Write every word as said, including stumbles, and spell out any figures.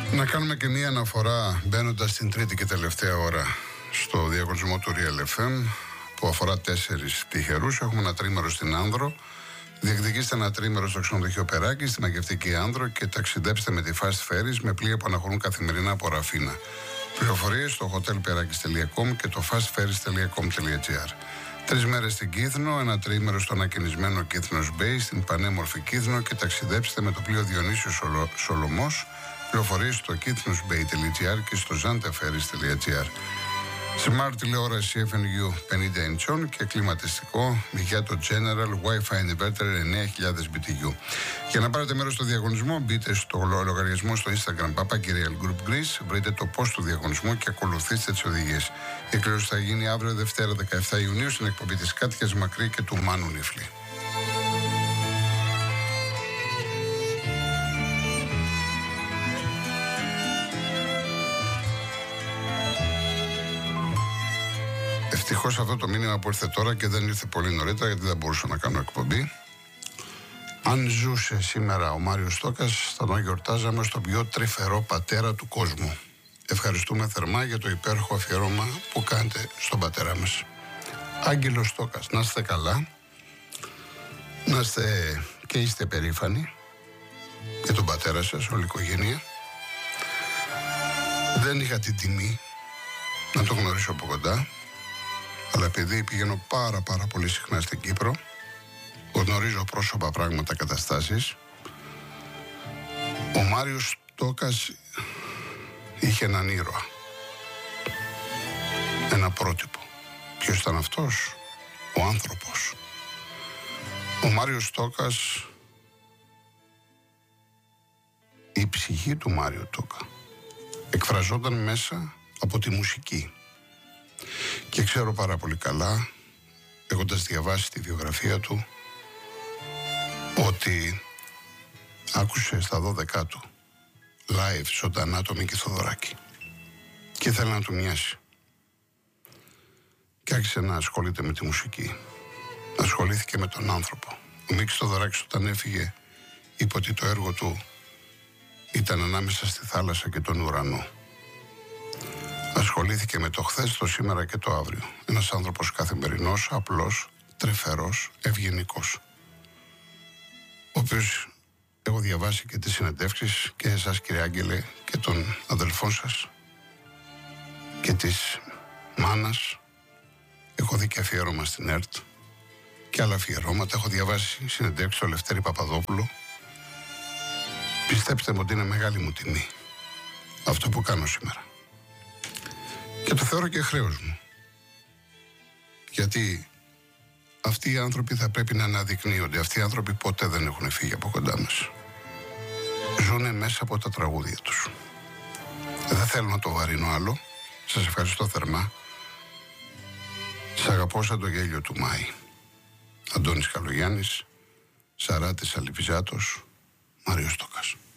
Να κάνουμε και μία αναφορά μπαίνοντας στην τρίτη και τελευταία ώρα στο διαγωνισμό του Real εφ εμ που αφορά τέσσερις τυχερούς. Έχουμε ένα τρίμερο στην Άνδρο. Διεκδικήστε ένα τρίμερο στο ξενοδοχείο Περάκη, στη μαγευτική Άνδρο και ταξιδέψτε με τη Fast Ferries με πλοία που αναχωρούν καθημερινά από Ραφίνα. Πληροφορίες στο hotel perakis τελεία com και το fastferries τελεία com τελεία gr. Τρεις μέρες στην Κύθνο, ένα τρίμερο στο ανακαινισμένο Κύθνος Bay, στην πανέμορφη Κύθνο και ταξιδέψτε με το πλοίο Διονύσιος Σολο, Σολομός. Πληροφορίες στο kithnusbay τελεία gr και στο zanteferries τελεία gr. Smart τηλεόραση εφ εν γιου πενήντα ιντσών και κλιματιστικό για το General Wi-Fi Inverter εννέα χιλιάδες μπι τι γιου. Για να πάρετε μέρος στο διαγωνισμό, μπείτε στο λογαριασμό στο Instagram Papaki Real Group Greece, βρείτε το post του διαγωνισμού και ακολουθήστε τις οδηγίες. Η εκκλήρωση θα γίνει αύριο Δευτέρα δεκαεφτά Ιουνίου στην εκπομπή της Κάτιας Μακρύ και του Μάνου Νίφλη. Ευτυχώς αυτό το μήνυμα που ήρθε τώρα και δεν ήρθε πολύ νωρίτερα, γιατί δεν μπορούσα να κάνω εκπομπή. Αν ζούσε σήμερα ο Μάριος Στόκας, θα τον γιορτάζαμε στον πιο τρυφερό πατέρα του κόσμου. Ευχαριστούμε θερμά για το υπέροχο αφιέρωμα που κάνετε στον πατέρα μας. Άγγελος Στόκας, να είστε καλά, να είστε και είστε περήφανοι για τον πατέρα σας, όλη η οικογένεια. Δεν είχα την τιμή να τον γνωρίσω από κοντά, αλλά επειδή πηγαίνω πάρα πάρα πολύ συχνά στην Κύπρο, γνωρίζω πρόσωπα, πράγματα, καταστάσεις. Ο Μάριος Στόκας είχε έναν ήρωα, ένα πρότυπο. Ποιος ήταν αυτός? Ο άνθρωπος. Ο Μάριος Στόκας, η ψυχή του Μάριο Τόκα εκφραζόταν μέσα από τη μουσική. Και ξέρω πάρα πολύ καλά, έχοντας διαβάσει τη βιογραφία του, ότι άκουσε στα δώδεκά του live ζωντανά το Μίκη Θοδωράκη και ήθελε να του μοιάσει και άρχισε να ασχολείται με τη μουσική, ασχολήθηκε με τον άνθρωπο. Ο Μίκης Θοδωράκης όταν έφυγε είπε ότι το έργο του ήταν ανάμεσα στη θάλασσα και τον ουρανό. Ασχολήθηκε με το χθες, το σήμερα και το αύριο. Ένας άνθρωπος καθημερινός, απλός, τρυφερός, ευγενικός, ο οποίος έχω διαβάσει και τις συνεντεύξεις και εσάς κύριε Άγγελε και των αδελφών σας και της μάνας. Έχω δει και αφιέρωμα στην ΕΡΤ και άλλα αφιερώματα. Έχω διαβάσει συνεντεύξεις στο Λευτέρη Παπαδόπουλο. Πιστέψτε μου ότι είναι μεγάλη μου τιμή αυτό που κάνω σήμερα. Και το θεωρώ και χρέος μου. Γιατί αυτοί οι άνθρωποι θα πρέπει να αναδεικνύονται. Αυτοί οι άνθρωποι ποτέ δεν έχουν φύγει από κοντά μας. Ζούνε μέσα από τα τραγούδια τους. Δεν θέλω να το βαρύνω άλλο. Σας ευχαριστώ θερμά. Σας αγαπώ σαν το γέλιο του Μάη. Αντώνης Καλογιάννης, Σαράτης Αλιβιζάτος, Μάριος Στόκας.